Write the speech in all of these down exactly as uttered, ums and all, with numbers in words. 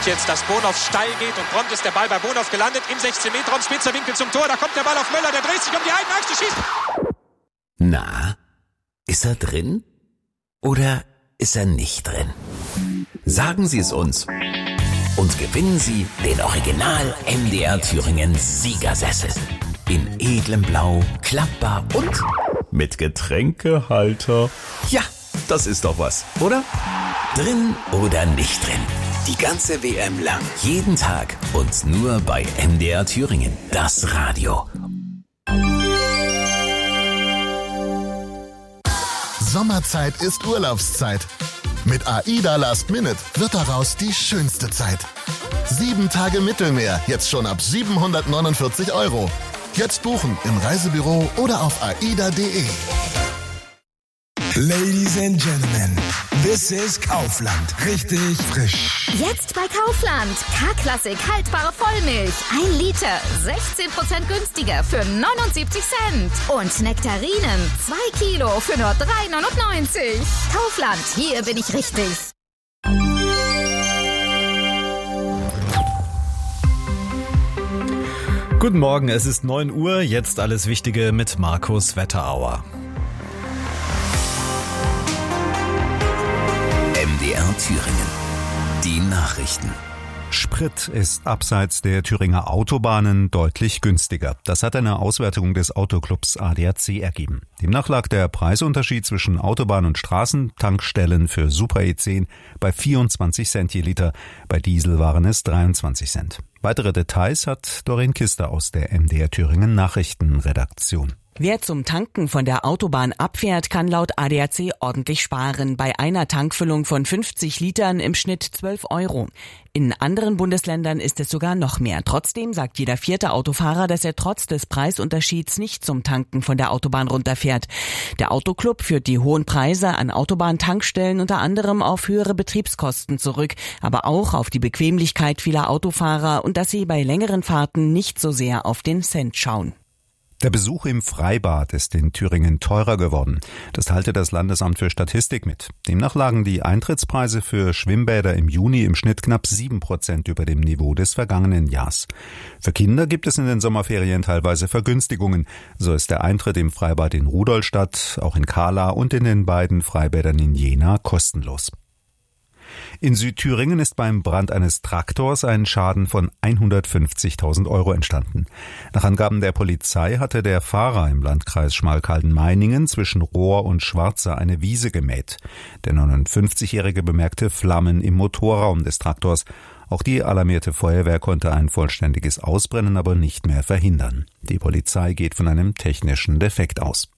jetzt, dass Bonhoff steil geht und prompt ist der Ball bei Bonhoff gelandet im sechzehn Meter Raum, spitzer Winkel zum Tor, da kommt der Ball auf Möller, der dreht sich um die eigene Achse, schießt. Na, ist er drin oder ist er nicht drin? Sagen Sie es uns und gewinnen Sie den Original M D R Thüringen Siegersessel. In edlem Blau, klappbar und mit Getränkehalter. Ja, das ist doch was, oder? Drin oder nicht drin? Die ganze W M lang. Jeden Tag und nur bei M D R Thüringen. Das Radio. Sommerzeit ist Urlaubszeit. Mit AIDA Last Minute wird daraus die schönste Zeit. Sieben Tage Mittelmeer, jetzt schon ab siebenhundertneunundvierzig Euro. Jetzt buchen im Reisebüro oder auf aida punkt de. Ladies and Gentlemen, this is Kaufland. Richtig frisch. Jetzt bei Kaufland. K-Klassik haltbare Vollmilch. Ein Liter. sechzehn Prozent günstiger für neunundsiebzig Cent. Und Nektarinen. Zwei Kilo für nur drei neunundneunzig. Kaufland. Hier bin ich richtig. Guten Morgen, es ist neun Uhr. Jetzt alles Wichtige mit Markus Wetterauer. M D R Thüringen. Die Nachrichten. Sprit ist abseits der Thüringer Autobahnen deutlich günstiger. Das hat eine Auswertung des Autoclubs A D A C ergeben. Demnach lag der Preisunterschied zwischen Autobahn- und Straßentankstellen für Super E zehn bei vierundzwanzig Cent je Liter. Bei Diesel waren es dreiundzwanzig Cent. Weitere Details hat Doreen Kister aus der M D R Thüringen Nachrichtenredaktion. Wer zum Tanken von der Autobahn abfährt, kann laut A D A C ordentlich sparen. Bei einer Tankfüllung von fünfzig Litern im Schnitt zwölf Euro. In anderen Bundesländern ist es sogar noch mehr. Trotzdem sagt jeder vierte Autofahrer, dass er trotz des Preisunterschieds nicht zum Tanken von der Autobahn runterfährt. Der Autoclub führt die hohen Preise an Autobahntankstellen unter anderem auf höhere Betriebskosten zurück, aber auch auf die Bequemlichkeit vieler Autofahrer und dass sie bei längeren Fahrten nicht so sehr auf den Cent schauen. Der Besuch im Freibad ist in Thüringen teurer geworden. Das teilte das Landesamt für Statistik mit. Demnach lagen die Eintrittspreise für Schwimmbäder im Juni im Schnitt knapp sieben Prozent über dem Niveau des vergangenen Jahres. Für Kinder gibt es in den Sommerferien teilweise Vergünstigungen. So ist der Eintritt im Freibad in Rudolstadt, auch in Kahla und in den beiden Freibädern in Jena kostenlos. In Südthüringen ist beim Brand eines Traktors ein Schaden von hundertfünfzigtausend Euro entstanden. Nach Angaben der Polizei hatte der Fahrer im Landkreis Schmalkalden-Meiningen zwischen Rohr und Schwarza eine Wiese gemäht. Der neunundfünfzigjährige bemerkte Flammen im Motorraum des Traktors. Auch die alarmierte Feuerwehr konnte ein vollständiges Ausbrennen aber nicht mehr verhindern. Die Polizei geht von einem technischen Defekt aus.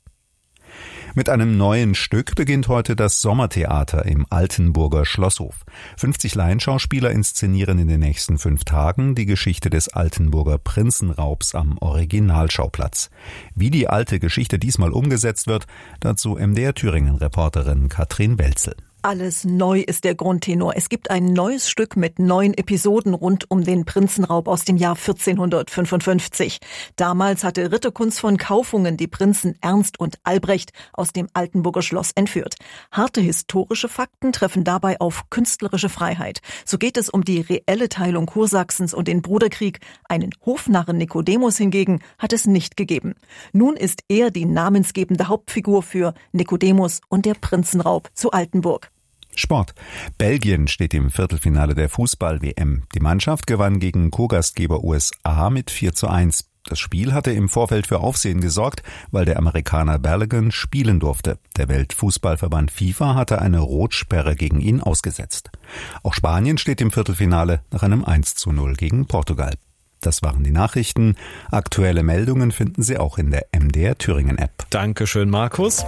Mit einem neuen Stück beginnt heute das Sommertheater im Altenburger Schlosshof. fünfzig Laienschauspieler inszenieren in den nächsten fünf Tagen die Geschichte des Altenburger Prinzenraubs am Originalschauplatz. Wie die alte Geschichte diesmal umgesetzt wird, dazu M D R Thüringen-Reporterin Katrin Welzel. Alles neu ist der Grundtenor. Es gibt ein neues Stück mit neun Episoden rund um den Prinzenraub aus dem Jahr vierzehnhundertfünfundfünfzig. Damals hatte Ritterkunz von Kaufungen die Prinzen Ernst und Albrecht aus dem Altenburger Schloss entführt. Harte historische Fakten treffen dabei auf künstlerische Freiheit. So geht es um die reelle Teilung Kursachsens und den Bruderkrieg. Einen Hofnarren Nikodemus hingegen hat es nicht gegeben. Nun ist er die namensgebende Hauptfigur für Nikodemus und der Prinzenraub zu Altenburg. Sport. Belgien steht im Viertelfinale der Fußball-W M. Die Mannschaft gewann gegen Co-Gastgeber U S A mit vier zu eins. Das Spiel hatte im Vorfeld für Aufsehen gesorgt, weil der Amerikaner Balogun spielen durfte. Der Weltfußballverband FIFA hatte eine Rotsperre gegen ihn ausgesetzt. Auch Spanien steht im Viertelfinale nach einem eins zu null gegen Portugal. Das waren die Nachrichten. Aktuelle Meldungen finden Sie auch in der M D R Thüringen App. Dankeschön, Markus.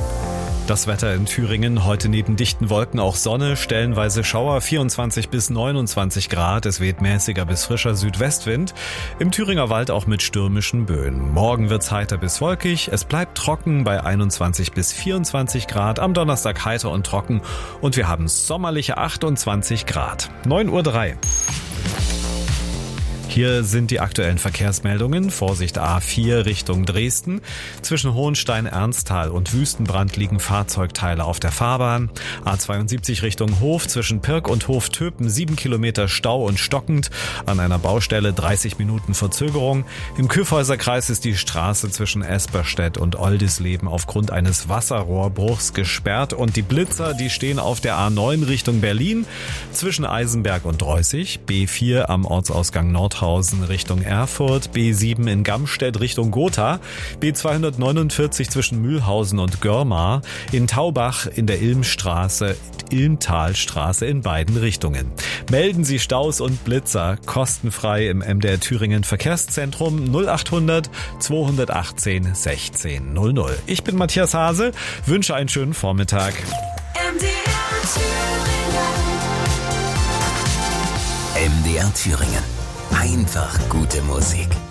Das Wetter in Thüringen, heute neben dichten Wolken auch Sonne, stellenweise Schauer, vierundzwanzig bis neunundzwanzig Grad. Es weht mäßiger bis frischer Südwestwind. Im Thüringer Wald auch mit stürmischen Böen. Morgen wird's heiter bis wolkig. Es bleibt trocken bei einundzwanzig bis vierundzwanzig Grad. Am Donnerstag heiter und trocken. Und wir haben sommerliche achtundzwanzig Grad. neun Uhr drei. Hier sind die aktuellen Verkehrsmeldungen. Vorsicht A vier Richtung Dresden. Zwischen Hohenstein-Ernsthal und Wüstenbrand liegen Fahrzeugteile auf der Fahrbahn. A zweiundsiebzig Richtung Hof zwischen Pirk und Hof-Töpen sieben Kilometer Stau und stockend. An einer Baustelle dreißig Minuten Verzögerung. Im Kyffhäuser Kreis ist die Straße zwischen Esperstedt und Oldisleben aufgrund eines Wasserrohrbruchs gesperrt. Und die Blitzer, die stehen auf der A neun Richtung Berlin zwischen Eisenberg und Dreußig. B vier am Ortsausgang Nordhausen Richtung Erfurt, B sieben in Gamstedt Richtung Gotha, B zweihundertneunundvierzig zwischen Mühlhausen und Görmar, in Taubach in der Ilmstraße, Ilmtalstraße in beiden Richtungen. Melden Sie Staus und Blitzer kostenfrei im M D R Thüringen Verkehrszentrum null achthundert zweihundertachtzehn sechzehn null null. Ich bin Matthias Hase, wünsche einen schönen Vormittag. M D R Thüringen. M D R Thüringen. Einfach gute Musik.